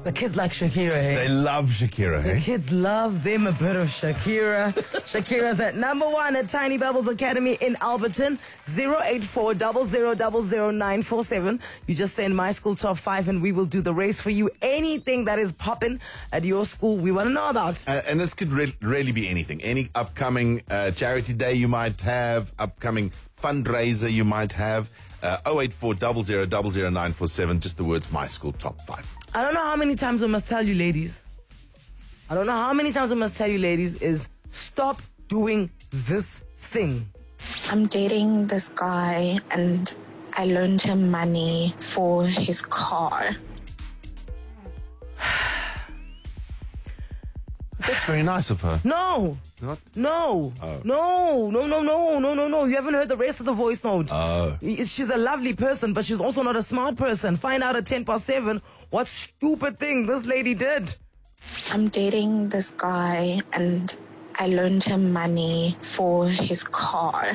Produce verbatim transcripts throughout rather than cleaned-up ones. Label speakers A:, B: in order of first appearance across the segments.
A: The kids like Shakira, hey?
B: They love Shakira, hey?
A: The kids love them a bit of Shakira. Shakira's at number one at Tiny Bubbles Academy in Alberton. zero eight four zero zero zero zero nine four seven. You just send my school top five and we will do the race for you. Anything that is popping at your school, we want to know about.
B: Uh, and this could re- really be anything. Any upcoming uh, charity day you might have, upcoming fundraiser you might have. Uh, zero eight four zero zero zero zero nine four seven, just the words my school top five.
A: I don't know how many times we must tell you, ladies. I don't know how many times we must tell you, ladies, is stop doing this thing.
C: I'm dating this guy and I loaned him money for his car.
B: That's very nice of her.
A: No.
B: Not?
A: No.
B: Oh.
A: No. No, no, no, no, no, no. You haven't heard the rest of the voice note.
B: Oh.
A: She's a lovely person, but she's also not a smart person. Find out at ten past seven what stupid thing this lady did.
C: I'm dating this guy and I loaned him money for his car.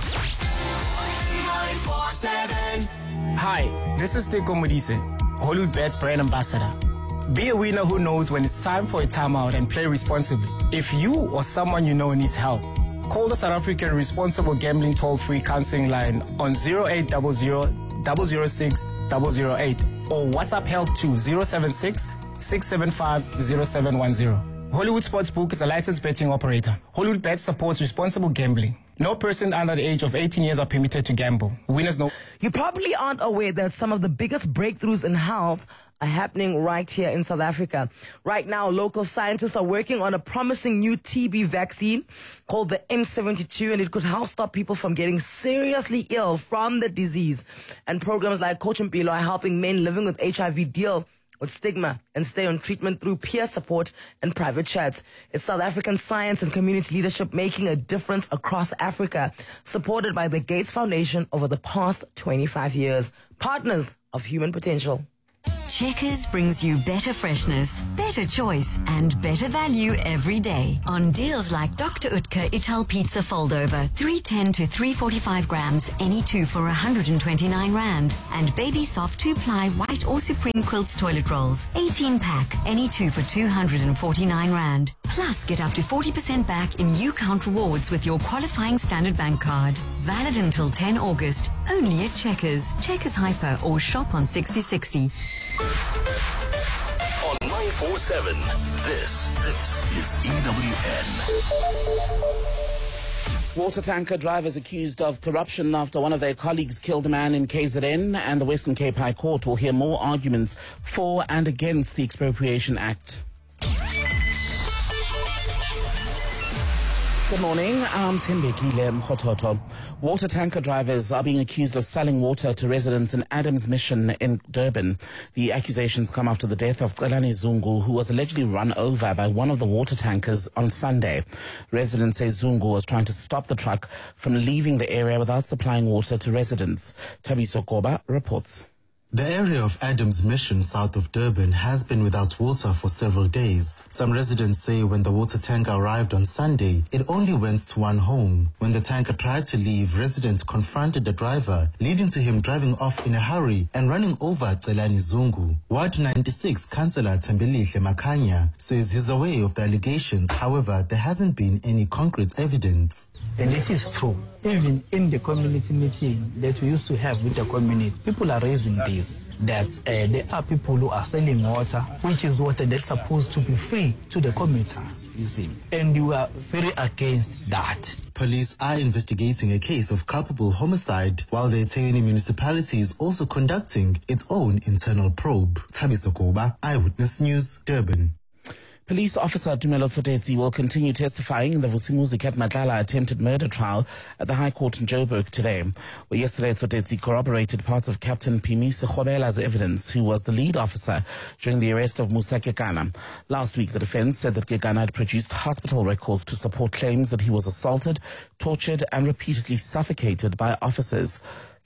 D: Hi, this is Teko Modise, Hollywood Bets brand ambassador. Be a winner who knows when it's time for a timeout and play responsibly. If you or someone you know needs help, call the South African Responsible Gambling toll-free counseling line on zero eight zero zero zero zero six zero zero eight or WhatsApp help to zero seven six six seven five zero seven one zero. Hollywood Sportsbook is a licensed betting operator. Hollywood Bets supports responsible gambling. No person under the age of eighteen years are permitted to gamble. Winners know.
A: You probably aren't aware that some of the biggest breakthroughs in health are happening right here in South Africa. Right now, local scientists are working on a promising new T B vaccine called the M seventy-two, and it could help stop people from getting seriously ill from the disease. And programs like Coach Mpilo are helping men living with H I V deal with stigma and stay on treatment through peer support and private chats. It's South African science and community leadership making a difference across Africa, supported by the Gates Foundation over the past twenty-five years. Partners of Human Potential.
E: Checkers brings you better freshness, better choice, and better value every day on deals like Doctor Utker Ital Pizza Foldover, three ten to three forty-five grams, any two for one hundred twenty-nine rand, and Baby Soft two-ply white or supreme quilts toilet rolls, eighteen pack, any two for two hundred forty-nine rand. Plus, get up to forty percent back in U-Count rewards with your qualifying Standard Bank card. Valid until ten August, only at Checkers, Checkers Hyper, or shop on sixty sixty.
F: On nine four seven, this, this is E W N.
G: Water tanker drivers accused of corruption after one of their colleagues killed a man in K Z N, and the Western Cape High Court will hear more arguments for and against the Expropriation Act. Good morning, I'm Tembekile Mkhototo. Water tanker drivers are being accused of selling water to residents in Adams Mission in Durban. The accusations come after the death of Tselani Zungu, who was allegedly run over by one of the water tankers on Sunday. Residents say Zungu was trying to stop the truck from leaving the area without supplying water to residents. Tabiso Koba reports.
H: The area of Adams Mission, south of Durban, has been without water for several days. Some residents say when the water tanker arrived on Sunday, it only went to one home. When the tanker tried to leave, residents confronted the driver, leading to him driving off in a hurry and running over Tselani Zungu. Ward ninety-six Councillor Tembelihle Makanya says he's aware of the allegations. However, there hasn't been any concrete evidence.
I: And it is true. Even in the community meeting that we used to have with the community, people are raising this, that uh, there are people who are selling water, which is water that's supposed to be free to the commuters, you see. And you are very against that.
H: Police are investigating a case of culpable homicide, while the Ethekwini municipality is also conducting its own internal probe. Tabiso Koba, Eyewitness News, Durban.
G: Police officer Tumelo Tsotetsi will continue testifying in the Vusimuzi Kat Matlala attempted murder trial at the High Court in Joburg today. Well, yesterday, Tsotetsi corroborated parts of Captain Phimisa Khobela's evidence, who was the lead officer during the arrest of Musa Kekana. Last week, the defense said that Kekana had produced hospital records to support claims that he was assaulted, tortured, and repeatedly suffocated by officers.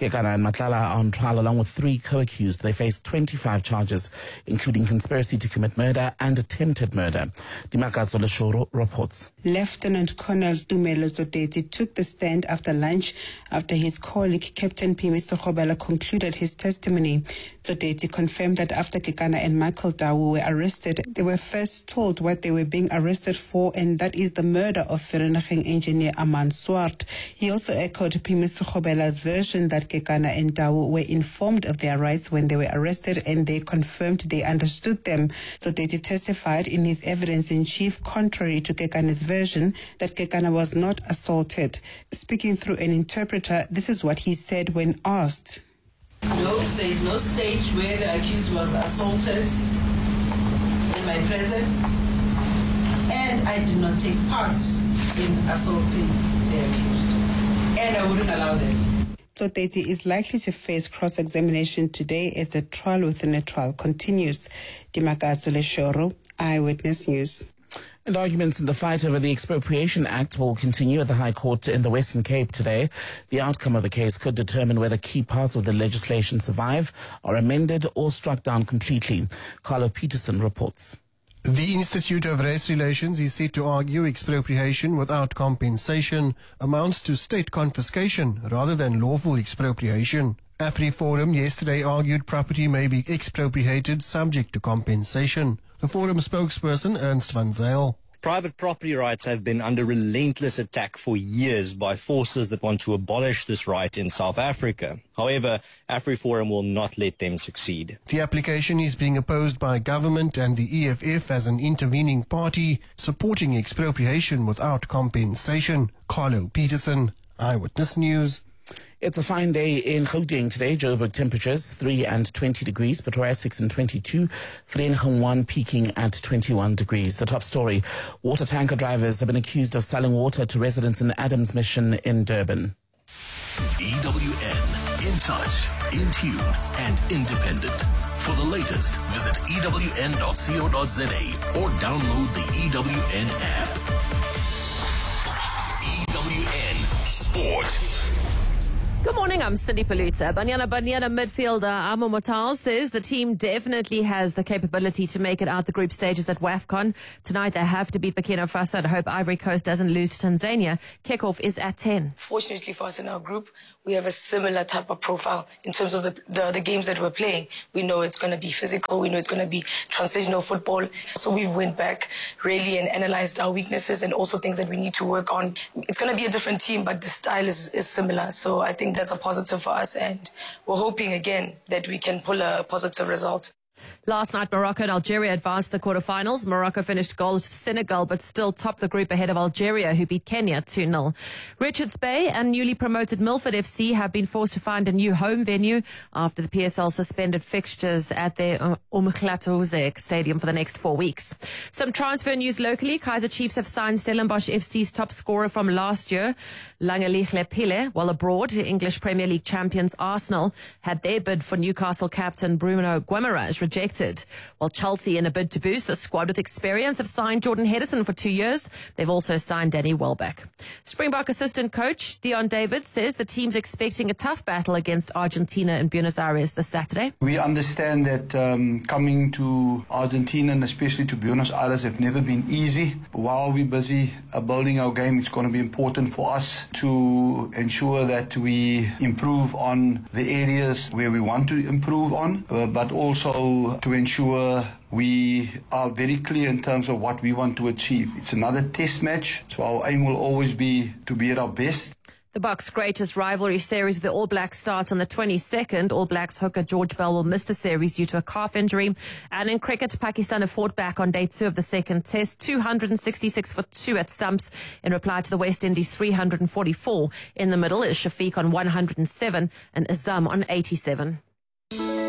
G: Kekana and Matlala are on trial along with three co-accused. They face twenty-five charges, including conspiracy to commit murder and attempted murder. Dimakatso Leshoro reports.
J: Lieutenant Colonel Tumelo Tsoteti took the stand after lunch after his colleague Captain Phemiso Kgobela concluded his testimony. Tsoteti confirmed that after Kekana and Michael Dawu were arrested, they were first told what they were being arrested for, and that is the murder of Vereeniging engineer Aman Swart. He also echoed Phemiso Kgobela's version that Kekana and Dawu were informed of their rights when they were arrested, and they confirmed they understood them. Tsoteti testified in his evidence in chief, contrary to Kekana's version, that Kekana was not assaulted. Speaking through an interpreter, this is what he said when asked.
K: No, there is no stage where the accused was assaulted in my presence, and I did not take part in assaulting the accused, and I wouldn't allow that.
J: Tsoteti is likely to face cross-examination today as the trial within a trial continues. Dimakatso Leshoro, Eyewitness News.
G: And arguments in the fight over the Expropriation Act will continue at the High Court in the Western Cape today. The outcome of the case could determine whether key parts of the legislation survive, are amended or struck down completely. Carlo Peterson reports.
L: The Institute of Race Relations is set to argue expropriation without compensation amounts to state confiscation rather than lawful expropriation. AfriForum yesterday argued property may be expropriated subject to compensation. The forum spokesperson Ernst van Zyl.
M: Private property rights have been under relentless attack for years by forces that want to abolish this right in South Africa. However, AfriForum will not let them succeed.
L: The application is being opposed by government and the E F F as an intervening party, supporting expropriation without compensation. Carlo Peterson, Eyewitness News.
G: It's a fine day in Gauteng today. Joburg temperatures three and twenty degrees, Pretoria six and twenty-two, Vereeniging one peaking at twenty-one degrees. The top story, water tanker drivers have been accused of selling water to residents in Adams Mission in Durban.
F: E W N, in touch, in tune and independent. For the latest, visit E W N dot co dot za or download the E W N app. E W N Sport.
N: Good morning, I'm Cindy Paluta. Banyana Banyana midfielder Amo Motal says the team definitely has the capability to make it out the group stages at WAFCON. Tonight they have to beat Burkina Faso and hope Ivory Coast doesn't lose to Tanzania. Kickoff is at ten.
O: Fortunately for us in our group, we have a similar type of profile in terms of the, the, the games that we're playing. We know it's going to be physical. We know it's going to be transitional football. So we went back really and analyzed our weaknesses and also things that we need to work on. It's going to be a different team, but the style is, is similar. So I think that's a positive for us, and we're hoping again that we can pull a positive result.
N: Last night, Morocco and Algeria advanced to the quarterfinals. Morocco finished goals with Senegal, but still topped the group ahead of Algeria, who beat Kenya two nil. Richards Bay and newly promoted Milford F C have been forced to find a new home venue after the P S L suspended fixtures at their Umklatuzek Stadium for the next four weeks. Some transfer news locally. Kaizer Chiefs have signed Stellenbosch F C's top scorer from last year, Langelihle Pile, while abroad, the English Premier League champions Arsenal had their bid for Newcastle captain Bruno Guimaraes rejected. While Chelsea, in a bid to boost the squad with experience, have signed Jordan Henderson for two years. They've also signed Danny Welbeck. Springbok assistant coach Dion David says the team's expecting a tough battle against Argentina in Buenos Aires this Saturday.
P: We understand that um, coming to Argentina and especially to Buenos Aires have never been easy. While we're busy uh, building our game, it's going to be important for us to ensure that we improve on the areas where we want to improve on, uh, but also to ensure we are very clear in terms of what we want to achieve. It's another test match, so our aim will always be to be at our best.
N: The Bucks' greatest rivalry series with the All Blacks starts on the twenty-second. All Blacks hooker George Bell will miss the series due to a calf injury. And in cricket, Pakistan have fought back on day two of the second test, two hundred sixty-six for two at stumps in reply to the West Indies three hundred forty-four. In the middle is Shafiq on one hundred seven and Azam on eighty-seven.